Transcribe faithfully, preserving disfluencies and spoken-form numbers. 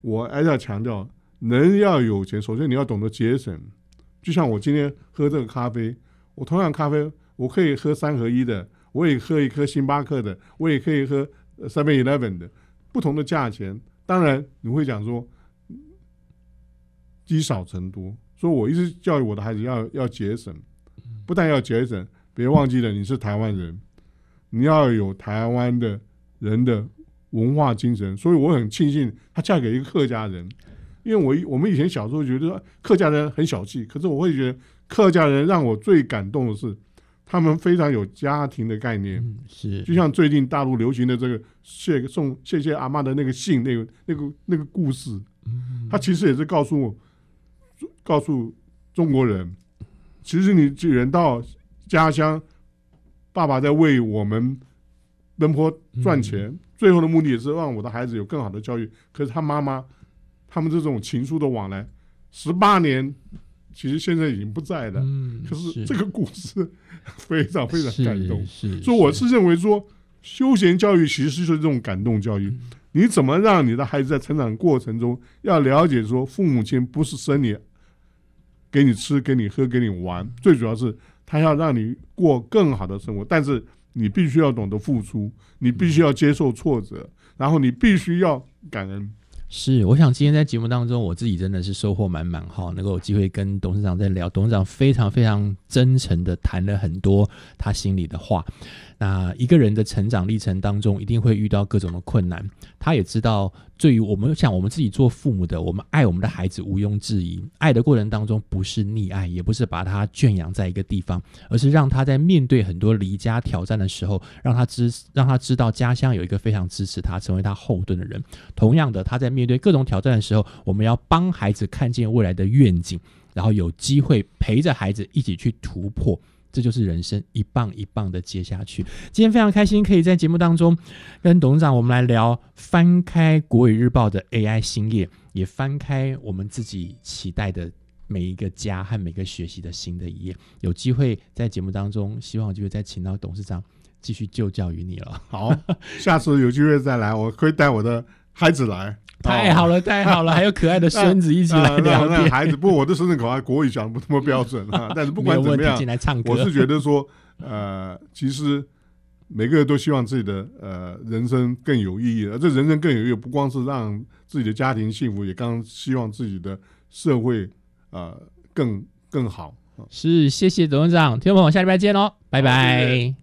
我还是要强调，人要有钱，首先你要懂得节省。就像我今天喝这个咖啡，我同样咖啡，我可以喝三合一的，我也喝一颗星巴克的，我也可以喝 seven eleven 的，不同的价钱。当然你会讲说积少成多，所以我一直教育我的孩子要要节省，不但要节省，别忘记了你是台湾人，你要有台湾的人的文化精神。所以我很庆幸她嫁给一个客家人，因为我我们以前小时候觉得客家人很小气，可是我会觉得客家人让我最感动的是他们非常有家庭的概念、嗯、是就像最近大陆流行的这个谢送谢谢阿嬷的那个信，那个那个那个故事，他其实也是告诉我告诉中国人，其实你人到家乡，爸爸在为我们奔波赚钱、嗯、最后的目的也是让我的孩子有更好的教育。可是他妈妈他们这种情书的往来十八年其实现在已经不在了、嗯、可是这个故事非常非常感动。所以我是认为说休闲教育其实就是这种感动教育、嗯、你怎么让你的孩子在成长过程中要了解说父母亲不是生你给你吃给你喝给你玩，最主要是他要让你过更好的生活，但是你必须要懂得付出，你必须要接受挫折，然后你必须要感恩。 是，我想今天在节目当中我自己真的是收获满满哈，能够有机会跟董事长在聊，董事长非常非常真诚的谈了很多他心里的话。那一个人的成长历程当中一定会遇到各种的困难，他也知道对于我们想我们自己做父母的，我们爱我们的孩子毋庸置疑，爱的过程当中不是溺爱，也不是把他圈养在一个地方，而是让他在面对很多离家挑战的时候，让他知让他知道家乡有一个非常支持他成为他后盾的人。同样的，他在面对各种挑战的时候，我们要帮孩子看见未来的愿景，然后有机会陪着孩子一起去突破，这就是人生一棒一棒的接下去。今天非常开心可以在节目当中跟董事长我们来聊翻开国语日报的 A I 新页，也翻开我们自己期待的每一个家和每个学习的新的一页。有机会在节目当中希望有机会再请到董事长继续就教于你了。 好，下次有机会再来，我可以带我的孩子来。 太好了太好了，还有可爱的孙子一起来聊天、啊、 孩子，不过我的孙子可能国语讲不那么标准、啊、但是不管怎么样进来唱歌， 我是觉得说呃，其实每个人都希望自己的呃人生更有意义，而这人生更有意义不光是让自己的家庭幸福，也刚希望自己的社会呃更更好。 是，谢谢董事长，听众朋友下礼拜见咯，拜拜。